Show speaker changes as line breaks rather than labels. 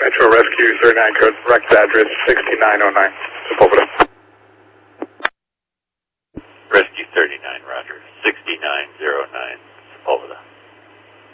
Metro Rescue 39 code, correct address 6909. Sepulveda.
Rescue 39, roger. 6909.